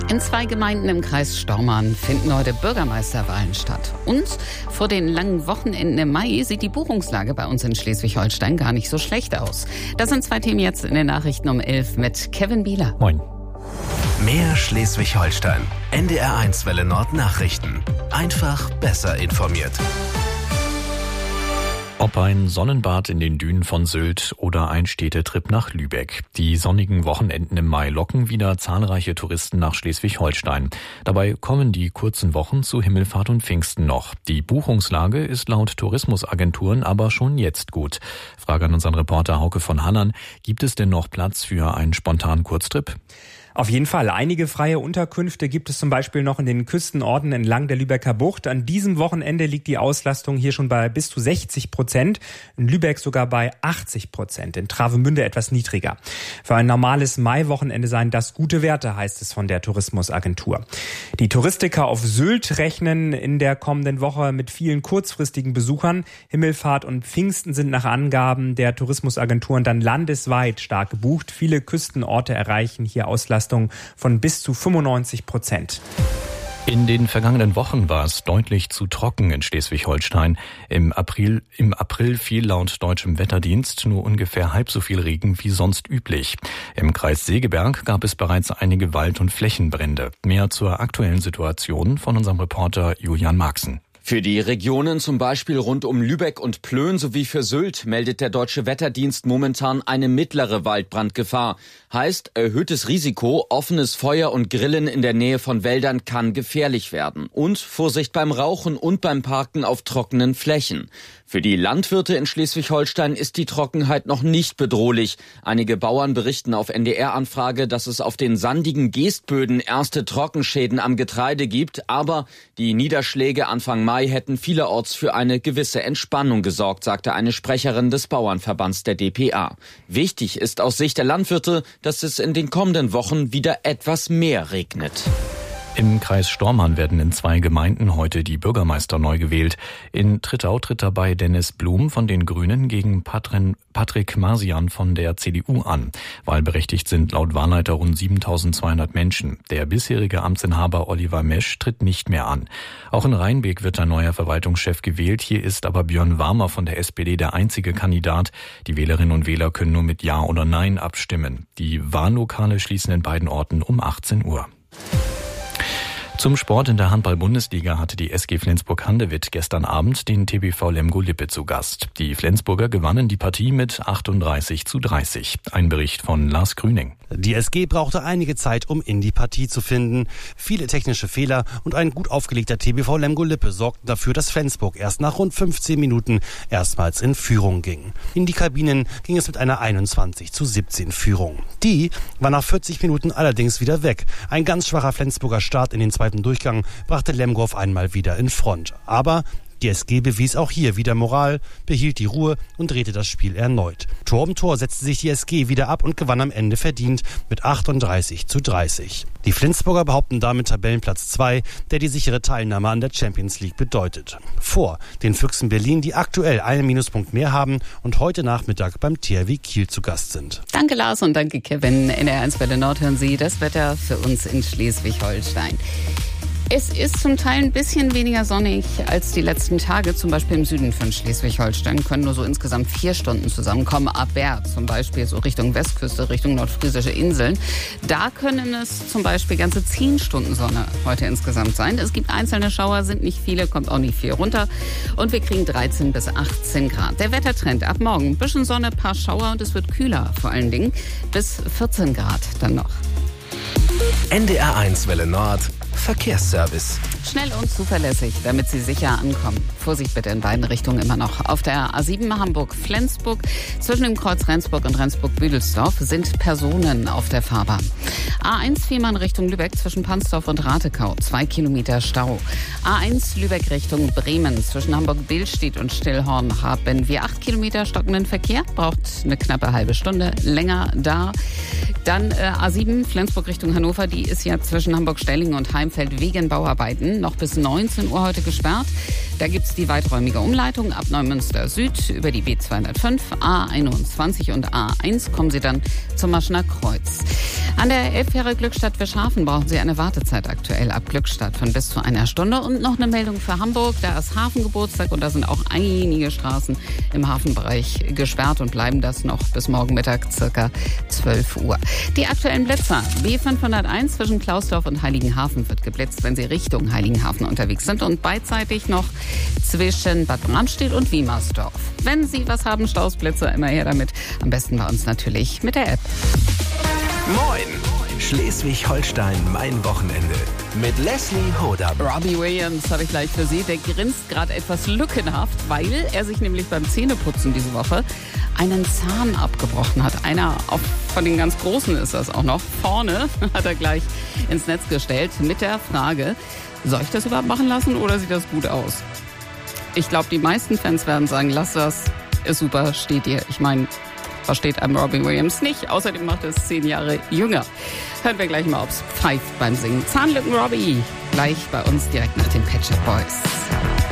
In 2 Gemeinden im Kreis Stormarn finden heute Bürgermeisterwahlen statt. Und vor den langen Wochenenden im Mai sieht die Buchungslage bei uns in Schleswig-Holstein gar nicht so schlecht aus. Das sind 2 Themen jetzt in den Nachrichten um 11 mit Kevin Bieler. Moin. Mehr Schleswig-Holstein. NDR1 Welle Nord Nachrichten. Einfach besser informiert. Ob ein Sonnenbad in den Dünen von Sylt oder ein Städtetrip nach Lübeck. Die sonnigen Wochenenden im Mai locken wieder zahlreiche Touristen nach Schleswig-Holstein. Dabei kommen die kurzen Wochen zu Himmelfahrt und Pfingsten noch. Die Buchungslage ist laut Tourismusagenturen aber schon jetzt gut. Frage an unseren Reporter Hauke von Hannern. Gibt es denn noch Platz für einen spontanen Kurztrip? Auf jeden Fall. Einige freie Unterkünfte gibt es zum Beispiel noch in den Küstenorten entlang der Lübecker Bucht. An diesem Wochenende liegt die Auslastung hier schon bei bis zu 60%, in Lübeck sogar bei 80%, in Travemünde etwas niedriger. Für ein normales Maiwochenende seien das gute Werte, heißt es von der Tourismusagentur. Die Touristiker auf Sylt rechnen in der kommenden Woche mit vielen kurzfristigen Besuchern. Himmelfahrt und Pfingsten sind nach Angaben der Tourismusagenturen dann landesweit stark gebucht. Viele Küstenorte erreichen hier Auslastung von bis zu 95%. In den vergangenen Wochen war es deutlich zu trocken in Schleswig-Holstein. Im April fiel laut deutschem Wetterdienst nur ungefähr halb so viel Regen wie sonst üblich. Im Kreis Segeberg gab es bereits einige Wald- und Flächenbrände. Mehr zur aktuellen Situation von unserem Reporter Julian Marxen. Für die Regionen zum Beispiel rund um Lübeck und Plön sowie für Sylt meldet der Deutsche Wetterdienst momentan eine mittlere Waldbrandgefahr. Heißt, erhöhtes Risiko, offenes Feuer und Grillen in der Nähe von Wäldern kann gefährlich werden. Und Vorsicht beim Rauchen und beim Parken auf trockenen Flächen. Für die Landwirte in Schleswig-Holstein ist die Trockenheit noch nicht bedrohlich. Einige Bauern berichten auf NDR-Anfrage, dass es auf den sandigen Geestböden erste Trockenschäden am Getreide gibt. Aber die Niederschläge Anfang Mai hätten vielerorts für eine gewisse Entspannung gesorgt, sagte eine Sprecherin des Bauernverbands der dpa. Wichtig ist aus Sicht der Landwirte, dass es in den kommenden Wochen wieder etwas mehr regnet. Im Kreis Stormarn werden in 2 Gemeinden heute die Bürgermeister neu gewählt. In Trittau tritt dabei Dennis Blum von den Grünen gegen Patrick Masian von der CDU an. Wahlberechtigt sind laut Wahlleiter rund 7.200 Menschen. Der bisherige Amtsinhaber Oliver Mesch tritt nicht mehr an. Auch in Rheinbeek wird ein neuer Verwaltungschef gewählt. Hier ist aber Björn Warmer von der SPD der einzige Kandidat. Die Wählerinnen und Wähler können nur mit Ja oder Nein abstimmen. Die Wahllokale schließen in beiden Orten um 18 Uhr. Zum Sport in der Handball-Bundesliga hatte die SG Flensburg-Handewitt gestern Abend den TBV Lemgo-Lippe zu Gast. Die Flensburger gewannen die Partie mit 38:30. Ein Bericht von Lars Grüning. Die SG brauchte einige Zeit, um in die Partie zu finden. Viele technische Fehler und ein gut aufgelegter TBV Lemgo-Lippe sorgten dafür, dass Flensburg erst nach rund 15 Minuten erstmals in Führung ging. In die Kabinen ging es mit einer 21:17 Führung. Die war nach 40 Minuten allerdings wieder weg. Ein ganz schwacher Flensburger Start in den zweiten Durchgang brachte Lemgo auf einmal wieder in Front. Aber die SG bewies auch hier wieder Moral, behielt die Ruhe und drehte das Spiel erneut. Tor um Tor setzte sich die SG wieder ab und gewann am Ende verdient mit 38:30. Die Flensburger behaupten damit Tabellenplatz 2, der die sichere Teilnahme an der Champions League bedeutet. Vor den Füchsen Berlin, die aktuell einen Minuspunkt mehr haben und heute Nachmittag beim THW Kiel zu Gast sind. Danke Lars und danke Kevin. In der 1 Welle Nord hören Sie das Wetter für uns in Schleswig-Holstein. Es ist zum Teil ein bisschen weniger sonnig als die letzten Tage. Zum Beispiel im Süden von Schleswig-Holstein können nur so insgesamt 4 Stunden zusammenkommen. Aber zum Beispiel so Richtung Westküste, Richtung nordfriesische Inseln. Da können es zum Beispiel ganze 10 Stunden Sonne heute insgesamt sein. Es gibt einzelne Schauer, sind nicht viele, kommt auch nicht viel runter. Und wir kriegen 13 bis 18 Grad. Der Wettertrend ab morgen. Ein bisschen Sonne, paar Schauer und es wird kühler vor allen Dingen. Bis 14 Grad dann noch. NDR1 Welle Nord Verkehrsservice. Schnell und zuverlässig, damit Sie sicher ankommen. Vorsicht bitte in beiden Richtungen immer noch. Auf der A7 Hamburg-Flensburg zwischen dem Kreuz Rendsburg und Rendsburg-Büdelsdorf sind Personen auf der Fahrbahn. A1 Fehmarn Richtung Lübeck zwischen Pansdorf und Ratekau, 2 Kilometer Stau. A1 Lübeck Richtung Bremen zwischen Hamburg-Billstedt und Stillhorn haben wir 8 Kilometer stockenden Verkehr. Braucht eine knappe halbe Stunde länger da. Dann A7 Flensburg Richtung Hannover, die ist ja zwischen Hamburg-Stellingen und Heimfeld wegen Bauarbeiten noch bis 19 Uhr heute gesperrt. Da gibt's die weiträumige Umleitung ab Neumünster Süd über die B205, A21 und A1 kommen Sie dann zum Maschener Kreuz. An der Elbfähre Glückstadt-Wischhafen brauchen Sie eine Wartezeit aktuell ab Glückstadt von bis zu einer Stunde. Und noch eine Meldung für Hamburg, da ist Hafengeburtstag und da sind auch einige Straßen im Hafenbereich gesperrt und bleiben das noch bis morgen Mittag circa 12 Uhr. Die aktuellen Blitzer. B501 zwischen Klausdorf und Heiligenhafen wird geblitzt, wenn Sie Richtung Heiligenhafen unterwegs sind und beidseitig noch zwischen Bad Bramstedt und Wiemersdorf. Wenn Sie was haben, Stausblitzer, immer her damit. Am besten bei uns natürlich mit der App. Moin! Schleswig-Holstein, mein Wochenende. Mit Leslie Hodam. Robbie Williams habe ich gleich für Sie. Der grinst gerade etwas lückenhaft, weil er sich nämlich beim Zähneputzen diese Woche einen Zahn abgebrochen hat. Einer von den ganz Großen ist das auch noch. Vorne hat er gleich ins Netz gestellt mit der Frage, soll ich das überhaupt machen lassen oder sieht das gut aus? Ich glaube, die meisten Fans werden sagen, lass das, ist super, steht dir. Ich meine, versteht einem Robbie Williams nicht. Außerdem macht er es 10 Jahre jünger. Hören wir gleich mal, ob's pfeift beim Singen. Zahnlücken Robbie, gleich bei uns direkt nach den Pet Shop Boys.